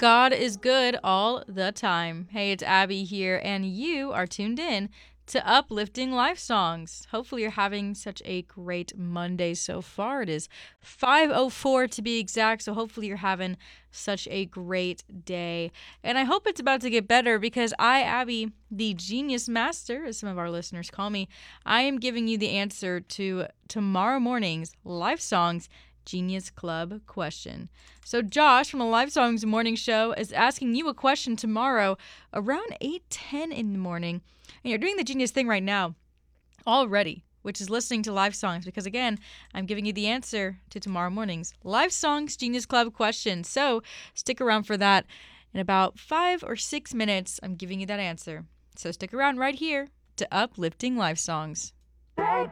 God is good all the time. Hey, it's Abby here, and you are tuned in to Uplifting Life Songs. Hopefully, you're having such a great Monday so far. It is 5:04 to be exact, so hopefully, you're having such a great day. And I hope it's about to get better because I, Abby, the Genius Master, as some of our listeners call me, I am giving you the answer to tomorrow morning's Life Songs Genius Club question. So Josh from the Live Songs Morning Show is asking you a question tomorrow around 8:10 in the morning. And you're doing the genius thing right now already, which is listening to live songs because again, I'm giving you the answer to tomorrow morning's Live Songs Genius Club question. So stick around for that. In about 5 or 6 minutes, I'm giving you that answer. So stick around right here to Uplifting Live Songs. Take